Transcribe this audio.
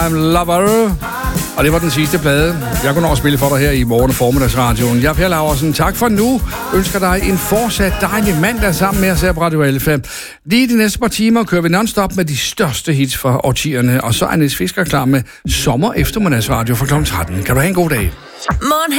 I'm Lover. Og det var den sidste plade. Jeg kunne nå at spille for dig her i morgen og formiddagsradioen. Jeg er Per Laursen. Tak for nu. Ønsker dig en fortsat dejlig mandag sammen med os her på Radio Alfa. Lige de næste par timer kører vi non-stop med de største hits fra årtierne. Og så er Niels Fisker klar med sommer eftermiddagsradio fra kl. 13. Kan du have en god dag?